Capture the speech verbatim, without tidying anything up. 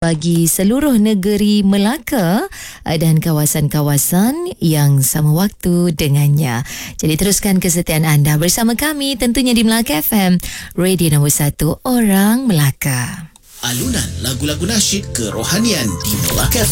bagi seluruh negeri Melaka dan kawasan-kawasan yang sama waktu dengannya. Jadi teruskan kesetiaan anda bersama kami tentunya di Melaka F M, radio nombor satu orang Melaka. Alunan lagu-lagu nasyid kerohanian di Melaka